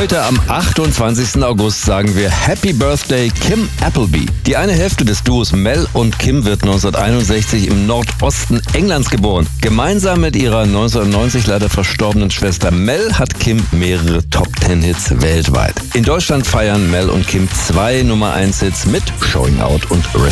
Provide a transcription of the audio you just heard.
Heute am 28. August sagen wir Happy Birthday Kim Appleby. Die eine Hälfte des Duos Mel und Kim wird 1961 im Nordosten Englands geboren. Gemeinsam mit ihrer 1990 leider verstorbenen Schwester Mel hat Kim mehrere Top-10-Hits weltweit. In Deutschland feiern Mel und Kim 2 Nummer-1-Hits mit Showing Out und Rest